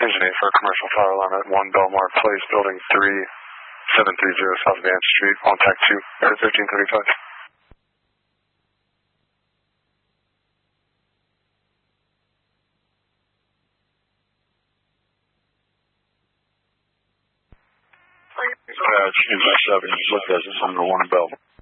Engine 8 for a commercial fire alarm at 1 Belmar Place, Building 3730 South Vance Street, on TAC 2, air 1335. Dispatch, Engine 7, look at this, under 1 Belmar.